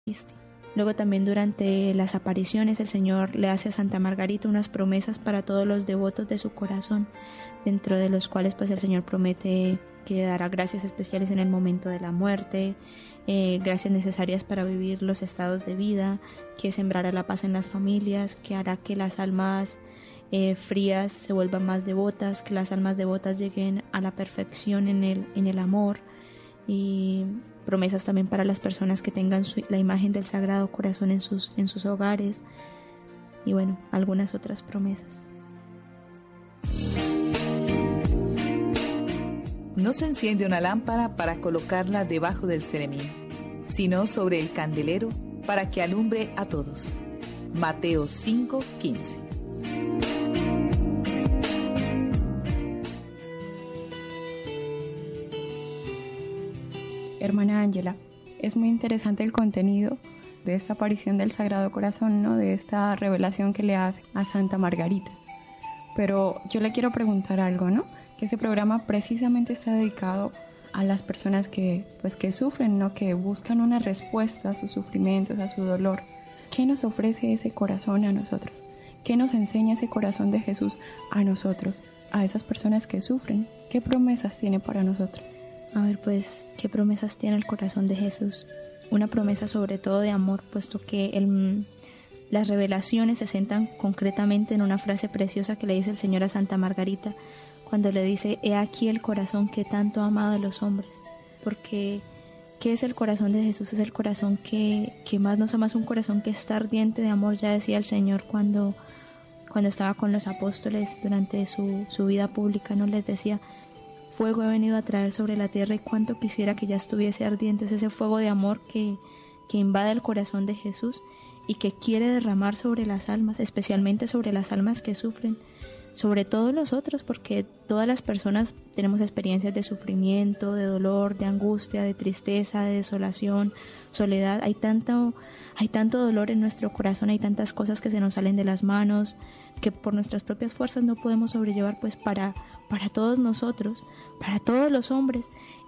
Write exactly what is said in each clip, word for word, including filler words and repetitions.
Cristi. Luego también durante las apariciones el Señor le hace a Santa Margarita unas promesas para todos los devotos de su corazón, dentro de los cuales pues el Señor promete que dará gracias especiales en el momento de la muerte, eh, gracias necesarias para vivir los estados de vida, que sembrará la paz en las familias, que hará que las almas eh, frías se vuelvan más devotas, que las almas devotas lleguen a la perfección en el, en el amor, y promesas también para las personas que tengan su, la imagen del Sagrado Corazón en sus, en sus hogares, y bueno, algunas otras promesas. No se enciende una lámpara para colocarla debajo del ceremín, sino sobre el candelero para que alumbre a todos. Mateo cinco quince. Hermana Ángela, es muy interesante el contenido de esta aparición del Sagrado Corazón, ¿no? De esta revelación que le hace a Santa Margarita. Pero yo le quiero preguntar algo, ¿no? Que este programa precisamente está dedicado a las personas que, pues, que sufren, ¿no? Que buscan una respuesta a sus sufrimientos, a su dolor. ¿Qué nos ofrece ese corazón a nosotros? ¿Qué nos enseña ese corazón de Jesús a nosotros, a esas personas que sufren? ¿Qué promesas tiene para nosotros? A ver, pues, ¿qué promesas tiene el corazón de Jesús? Una promesa sobre todo de amor, puesto que el, las revelaciones se centran concretamente en una frase preciosa que le dice el Señor a Santa Margarita, cuando le dice: he aquí el corazón que tanto ha amado a los hombres. Porque, ¿qué es el corazón de Jesús? Es el corazón que, que más nos ama, es un corazón que está ardiente de amor, ya decía el Señor cuando, cuando estaba con los apóstoles durante su, su vida pública, ¿no? Les decía: fuego he venido a traer sobre la tierra, y cuánto quisiera que ya estuviese ardiente. Es ese fuego de amor que, que invade el corazón de Jesús y que quiere derramar sobre las almas, especialmente sobre las almas que sufren, sobre todo nosotros, porque todas las personas tenemos experiencias de sufrimiento, de dolor, de angustia, de tristeza, de desolación, soledad. Hay tanto, hay tanto dolor en nuestro corazón, hay tantas cosas que se nos salen de las manos, que por nuestras propias fuerzas no podemos sobrellevar. Pues para, para todos nosotros, para todos los hombres,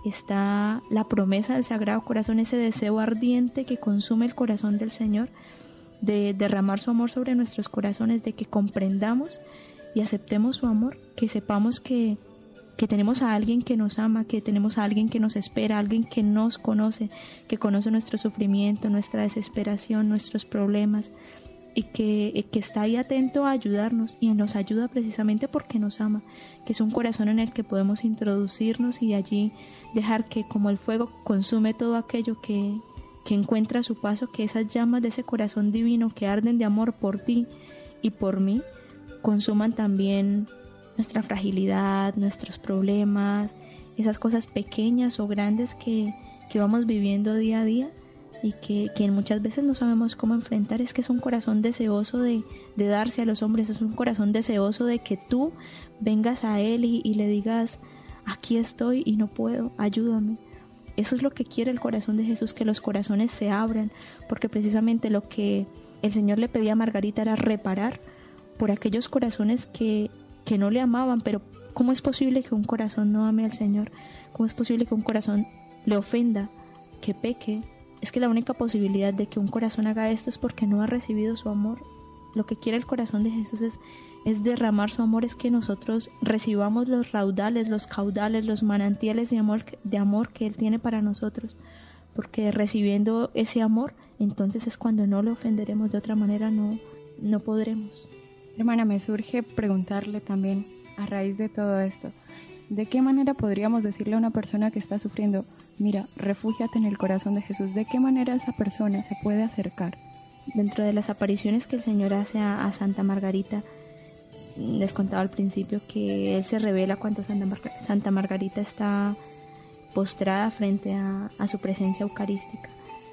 está la promesa del Sagrado Corazón, ese deseo ardiente que consume el corazón del Señor, de derramar su amor sobre nuestros corazones, de que comprendamos y aceptemos su amor, que sepamos que, que tenemos a alguien que nos ama, que tenemos a alguien que nos espera, alguien que nos conoce, que conoce nuestro sufrimiento, nuestra desesperación, nuestros problemas, y que, que está ahí atento a ayudarnos, y nos ayuda precisamente porque nos ama, que es un corazón en el que podemos introducirnos y allí dejar que, como el fuego consume todo aquello que, que encuentra a su paso, que esas llamas de ese corazón divino que arden de amor por ti y por mí, consuman también nuestra fragilidad, nuestros problemas, esas cosas pequeñas o grandes que, que vamos viviendo día a día y que, que muchas veces no sabemos cómo enfrentar. Es que es un corazón deseoso de, de darse a los hombres, es un corazón deseoso de que tú vengas a Él y, y le digas: aquí estoy y no puedo, ayúdame. Eso es lo que quiere el corazón de Jesús, que los corazones se abran, porque precisamente lo que el Señor le pedía a Margarita era reparar por aquellos corazones que, que no le amaban. Pero ¿cómo es posible que un corazón no ame al Señor? ¿Cómo es posible que un corazón le ofenda, que peque? Es que la única posibilidad de que un corazón haga esto es porque no ha recibido su amor. Lo que quiere el corazón de Jesús es, es derramar su amor, es que nosotros recibamos los raudales, los caudales, los manantiales de amor, de amor que Él tiene para nosotros. Porque recibiendo ese amor, entonces es cuando no le ofenderemos, de otra manera no, no podremos. Hermana, me surge preguntarle también, a raíz de todo esto, ¿de qué manera podríamos decirle a una persona que está sufriendo: mira, refúgiate en el corazón de Jesús? ¿De qué manera esa persona se puede acercar? Dentro de las apariciones que el Señor hace a, a Santa Margarita, les contaba al principio que Él se revela cuando Santa, Mar- Santa Margarita está postrada frente a, a su presencia eucarística.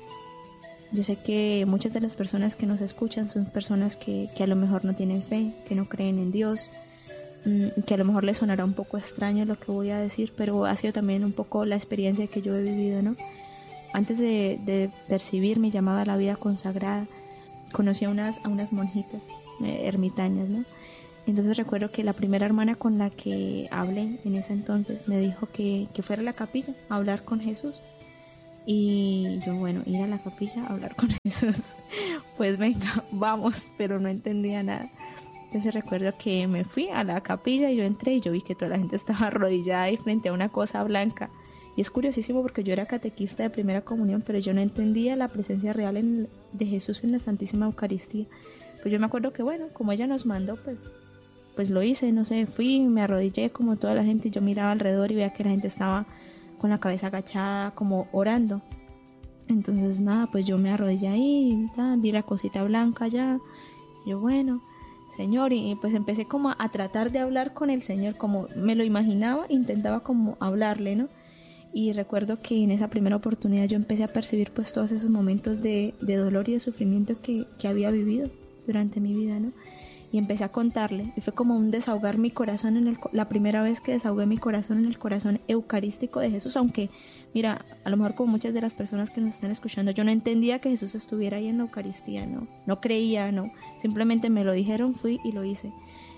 Yo sé que muchas de las personas que nos escuchan son personas que, que a lo mejor no tienen fe, que no creen en Dios, que a lo mejor les sonará un poco extraño lo que voy a decir, pero ha sido también un poco la experiencia que yo he vivido, ¿no? Antes de, de percibir mi llamada a la vida consagrada, conocí a unas, a unas monjitas eh, ermitañas, ¿no? Entonces recuerdo que la primera hermana con la que hablé en ese entonces me dijo que, que fuera a la capilla a hablar con Jesús. Y yo, bueno, ir a la capilla a hablar con Jesús. Pues venga, vamos, pero no entendía nada. Entonces recuerdo que me fui a la capilla y yo entré y yo vi que toda la gente estaba arrodillada ahí frente a una cosa blanca. Y es curiosísimo porque yo era catequista de primera comunión, pero yo no entendía la presencia real en, de Jesús en la Santísima Eucaristía. Pues yo me acuerdo que bueno, como ella nos mandó, pues, pues lo hice, no sé, fui, me arrodillé como toda la gente y yo miraba alrededor y veía que la gente estaba con la cabeza agachada, como orando. Entonces nada, pues yo me arrodillé ahí, ta, vi la cosita blanca allá, y yo bueno, Señor, y pues empecé como a tratar de hablar con el Señor, como me lo imaginaba, intentaba como hablarle, ¿no? Y recuerdo que en esa primera oportunidad yo empecé a percibir pues todos esos momentos de, de dolor y de sufrimiento que, que había vivido durante mi vida, ¿no? Y empecé a contarle, y fue como un desahogar mi corazón en el, la primera vez que desahogué mi corazón en el corazón eucarístico de Jesús, aunque, mira, a lo mejor como muchas de las personas que nos están escuchando, yo no entendía que Jesús estuviera ahí en la Eucaristía, no, no creía, no, simplemente me lo dijeron, fui y lo hice.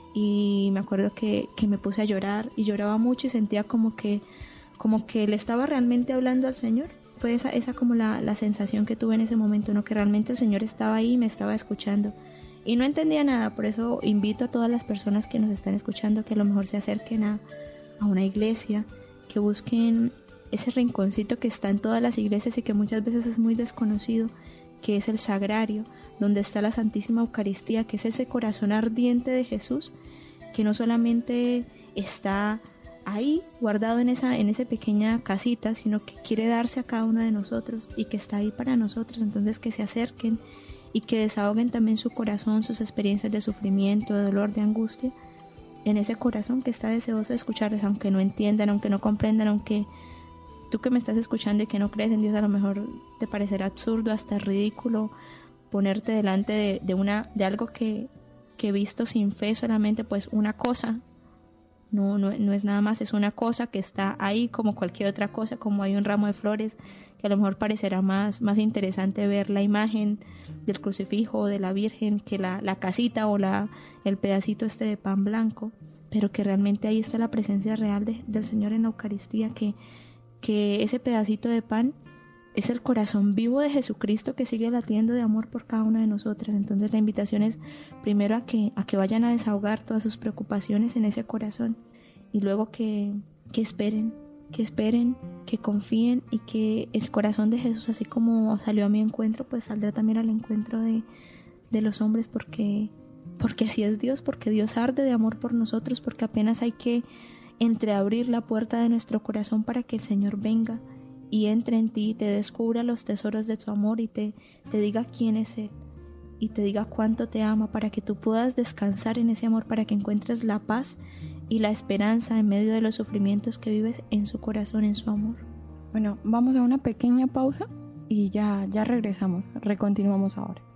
Y me acuerdo que, que me puse a llorar, y lloraba mucho y sentía como que, como que le estaba realmente hablando al Señor. Fue esa, esa como la, la sensación que tuve en ese momento, ¿no? Que realmente el Señor estaba ahí y me estaba escuchando. Y no entendía nada, por eso invito a todas las personas que nos están escuchando que a lo mejor se acerquen a, a una iglesia, que busquen ese rinconcito que está en todas las iglesias y que muchas veces es muy desconocido, que es el sagrario, donde está la Santísima Eucaristía, que es ese corazón ardiente de Jesús, que no solamente está ahí guardado en esa, en esa pequeña casita, sino que quiere darse a cada uno de nosotros y que está ahí para nosotros. Entonces que se acerquen y que desahoguen también su corazón, sus experiencias de sufrimiento, de dolor, de angustia, en ese corazón que está deseoso de escucharles, aunque no entiendan, aunque no comprendan, aunque tú que me estás escuchando y que no crees en Dios, a lo mejor te parecerá absurdo, hasta ridículo, ponerte delante de, de, una, de algo que, que visto sin fe, solamente pues una cosa, no, no, no es nada más, es una cosa que está ahí como cualquier otra cosa, como hay un ramo de flores, que a lo mejor parecerá más, más interesante ver la imagen del crucifijo o de la Virgen que la, la casita o la, el pedacito este de pan blanco, pero que realmente ahí está la presencia real de, del Señor en la Eucaristía, que, que ese pedacito de pan es el corazón vivo de Jesucristo que sigue latiendo de amor por cada una de nosotras. Entonces la invitación es primero a que, a que vayan a desahogar todas sus preocupaciones en ese corazón, y luego que, que esperen, que esperen, que confíen, y que el corazón de Jesús, así como salió a mi encuentro, pues saldrá también al encuentro de, de los hombres, porque, porque así es Dios, porque Dios arde de amor por nosotros, porque apenas hay que entreabrir la puerta de nuestro corazón para que el Señor venga y entre en ti, te descubra los tesoros de tu amor y te, te diga quién es Él, y te diga cuánto te ama, para que tú puedas descansar en ese amor, para que encuentres la paz y la esperanza en medio de los sufrimientos que vives en su corazón, en su amor. Bueno, vamos a una pequeña pausa y ya, ya regresamos, recontinuamos ahora.